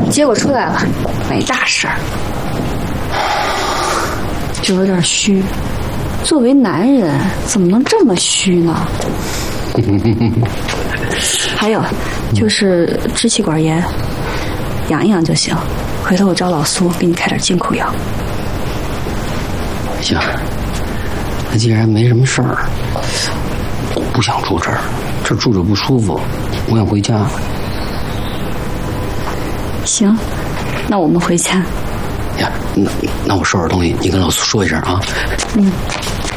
结果出来了，没大事儿，就有点虚。作为男人，怎么能这么虚呢？还有，就是支气管炎，养一养就行。回头我找老苏给你开点进口药。 行，那既然没什么事儿，不想住这儿，这住着不舒服，我想回家。 行，那我们回家。 呀，那我收拾东西，你跟老苏说一声啊。 嗯。